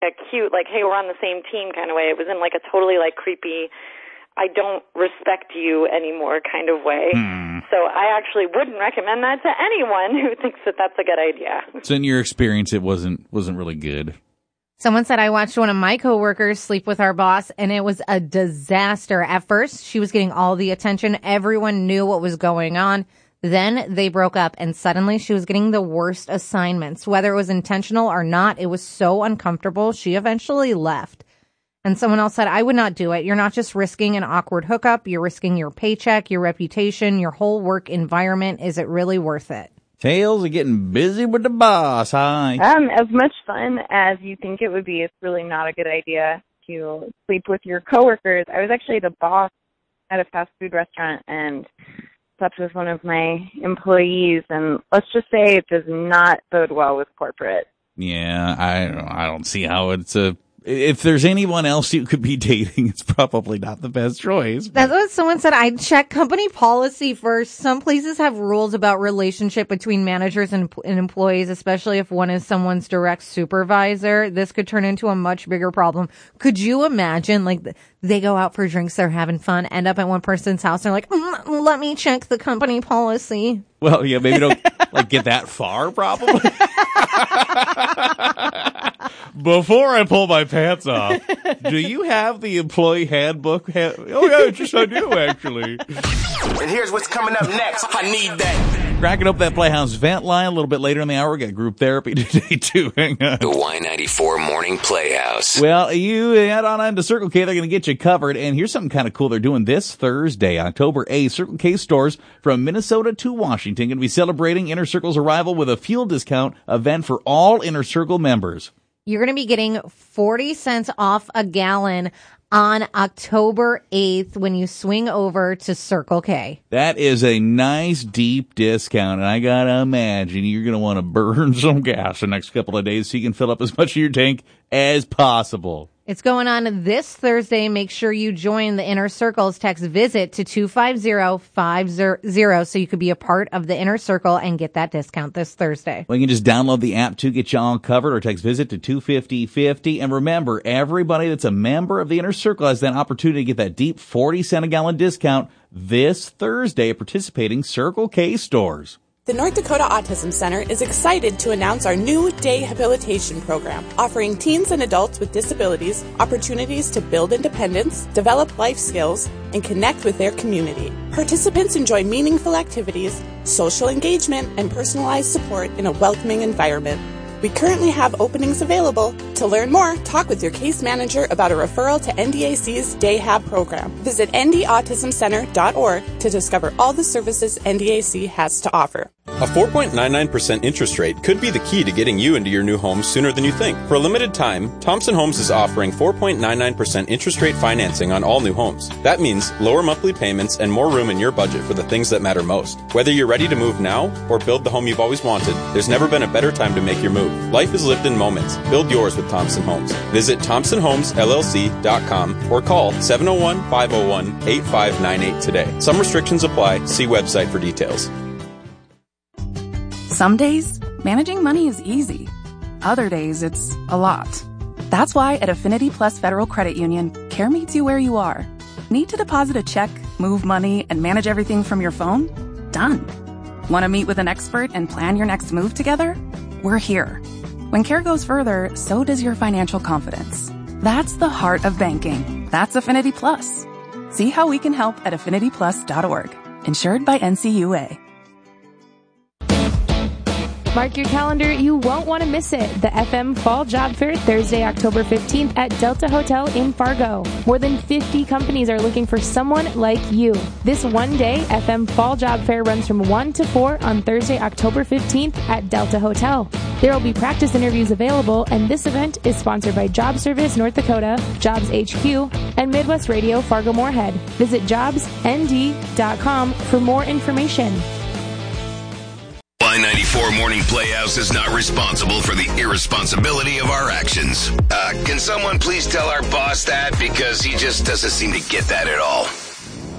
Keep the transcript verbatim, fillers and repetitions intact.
a cute, like, hey, we're on the same team kind of way. It was in like a totally like creepy, I don't respect you anymore kind of way. Hmm. So I actually wouldn't recommend that to anyone who thinks that that's a good idea. So in your experience, it wasn't wasn't really good. Someone said, I watched one of my coworkers sleep with our boss, and it was a disaster. At first, she was getting all the attention. Everyone knew what was going on. Then they broke up, and suddenly she was getting the worst assignments. Whether it was intentional or not, it was so uncomfortable, she eventually left. And someone else said, I would not do it. You're not just risking an awkward hookup. You're risking your paycheck, your reputation, your whole work environment. Is it really worth it? Tails are getting busy with the boss. Hi. Um, as much fun as you think it would be, it's really not a good idea to sleep with your coworkers. I was actually the boss at a fast food restaurant and slept with one of my employees, and let's just say it does not bode well with corporate. Yeah, I I don't see how it's a. If there's anyone else you could be dating, it's probably not the best choice. But. That's what someone said. I'd check company policy first. Some places have rules about relationship between managers and, and employees, especially if one is someone's direct supervisor. This could turn into a much bigger problem. Could you imagine, like, they go out for drinks, they're having fun, end up at one person's house, and they're like, mm, let me check the company policy. Well, yeah, maybe don't like get that far, probably. Before I pull my pants off, do you have the employee handbook? Ha- oh, yeah, just I do, actually. And here's what's coming up next. I need that. Cracking up that Playhouse vent line a little bit later in the hour. We got group therapy today, too. Hang on. The Y ninety-four Morning Playhouse. Well, you head on into Circle K. They're going to get you covered. And here's something kind of cool. They're doing this Thursday, October eighth. Circle K stores from Minnesota to Washington going to be celebrating Inner Circle's arrival with a fuel discount event for all Inner Circle members. You're going to be getting forty cents off a gallon on October eighth when you swing over to Circle K. That is a nice, deep discount, and I got to imagine you're going to want to burn some gas the next couple of days so you can fill up as much of your tank as possible. It's going on this Thursday. Make sure you join the Inner Circle's text VISIT to two five zero five zero so you could be a part of the Inner Circle and get that discount this Thursday. Well, you can just download the app to get you all covered or text VISIT to two fifty fifty. And remember, everybody that's a member of the Inner Circle has that opportunity to get that deep forty cent a gallon discount this Thursday at participating Circle K stores. The North Dakota Autism Center is excited to announce our new day habilitation program, offering teens and adults with disabilities opportunities to build independence, develop life skills, and connect with their community. Participants enjoy meaningful activities, social engagement, and personalized support in a welcoming environment. We currently have openings available. To learn more, talk with your case manager about a referral to N D A C's Day Hab program. Visit n d autism center dot org to discover all the services N D A C has to offer. A four point nine nine percent interest rate could be the key to getting you into your new home sooner than you think. For a limited time, Thompson Homes is offering four point nine nine percent interest rate financing on all new homes. That means lower monthly payments and more room in your budget for the things that matter most. Whether you're ready to move now or build the home you've always wanted, there's never been a better time to make your move. Life is lived in moments. Build yours with Thompson Homes. Visit thompson homes l l c dot com or call seven oh one, five oh one, eight five nine eight today. Some restrictions apply. See website for details. Some days, managing money is easy. Other days, it's a lot. That's why at Affinity Plus Federal Credit Union, care meets you where you are. Need to deposit a check, move money, and manage everything from your phone? Done. Want to meet with an expert and plan your next move together? We're here. When care goes further, so does your financial confidence. That's the heart of banking. That's Affinity Plus. See how we can help at affinity plus dot org. Insured by N C U A. Mark your calendar, you won't want to miss it. The F M Fall Job Fair, Thursday, October fifteenth at Delta Hotel in Fargo. More than fifty companies are looking for someone like you. This one-day F M Fall Job Fair runs from one to four on Thursday, October fifteenth at Delta Hotel. There will be practice interviews available, and this event is sponsored by Job Service North Dakota, Jobs H Q, and Midwest Radio Fargo-Moorhead. Visit jobs n d dot com for more information. Y ninety-four Morning Playhouse is not responsible for the irresponsibility of our actions. Uh, can someone please tell our boss that? Because he just doesn't seem to get that at all.